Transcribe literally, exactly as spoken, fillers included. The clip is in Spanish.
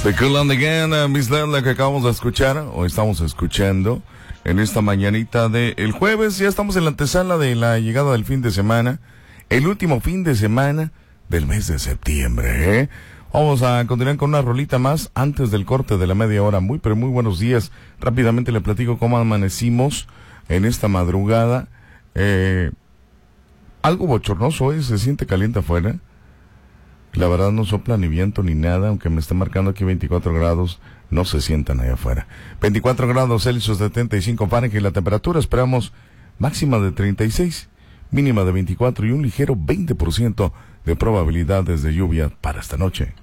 The Cool and the Gang, uh, Miss Lela, que acabamos de escuchar, o estamos escuchando, en esta mañanita de el jueves. Ya estamos en la antesala de la llegada del fin de semana, el último fin de semana del mes de septiembre, ¿eh? Vamos a continuar con una rolita más antes del corte de la media hora. Muy, pero muy buenos días. Rápidamente le platico cómo amanecimos en esta madrugada. Eh, algo bochornoso hoy, se siente caliente afuera. La verdad no sopla ni viento ni nada, aunque me está marcando aquí veinticuatro grados, no se sientan allá afuera. veinticuatro grados Celsius, setenta y cinco Fahrenheit, la temperatura esperamos máxima de treinta y seis, mínima de veinticuatro y un ligero veinte por ciento de probabilidades de lluvia para esta noche.